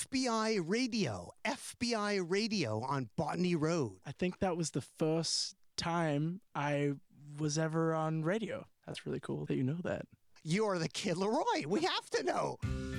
FBI Radio on Botany Road. I think that was the first time I was ever on radio. That's really cool that you know that. You're the Kid Laroi. We have to know.